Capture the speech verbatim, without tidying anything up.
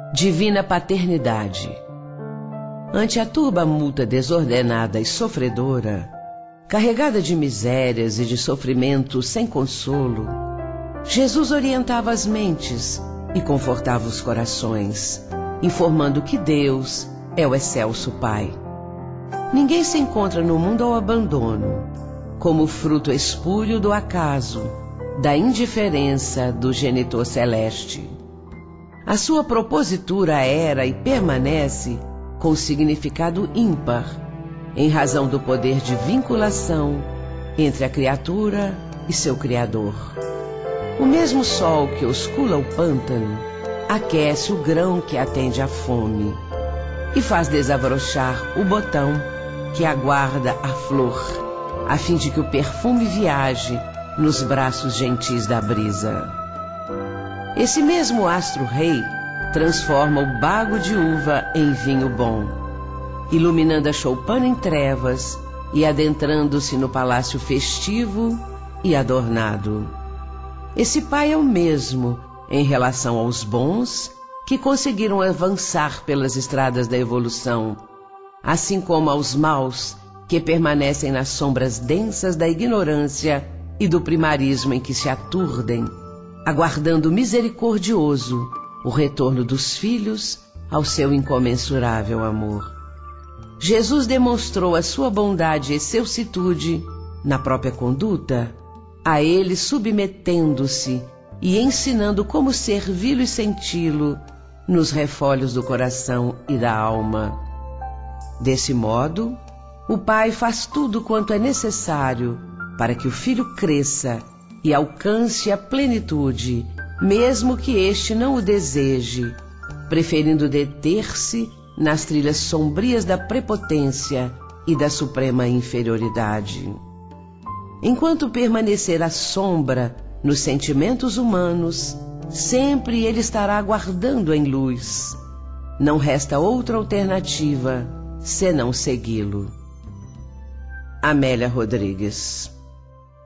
Divina Paternidade. Ante a turba multa desordenada e sofredora, carregada de misérias e de sofrimentos sem consolo, Jesus orientava as mentes e confortava os corações, informando que Deus é o excelso Pai. Ninguém se encontra no mundo ao abandono, como fruto espúrio do acaso, da indiferença do genitor celeste. A sua propositura era e permanece com significado ímpar, em razão do poder de vinculação entre a criatura e seu Criador. O mesmo sol que oscula o pântano aquece o grão que atende à fome e faz desabrochar o botão que aguarda a flor, a fim de que o perfume viaje nos braços gentis da brisa. Esse mesmo astro-rei transforma o bago de uva em vinho bom, iluminando a choupana em trevas e adentrando-se no palácio festivo e adornado. Esse Pai é o mesmo em relação aos bons que conseguiram avançar pelas estradas da evolução, assim como aos maus que permanecem nas sombras densas da ignorância e do primarismo em que se aturdem, aguardando misericordioso o retorno dos filhos ao seu incomensurável amor. Jesus demonstrou a sua bondade e excelsitude na própria conduta, a ele submetendo-se e ensinando como servi-lo e senti-lo nos refolhos do coração e da alma. Desse modo, o Pai faz tudo quanto é necessário para que o filho cresça e alcance a plenitude, mesmo que este não o deseje, preferindo deter-se nas trilhas sombrias da prepotência e da suprema inferioridade. Enquanto permanecer à sombra nos sentimentos humanos, sempre ele estará aguardando em luz. Não resta outra alternativa senão segui-lo. Amélia Rodrigues.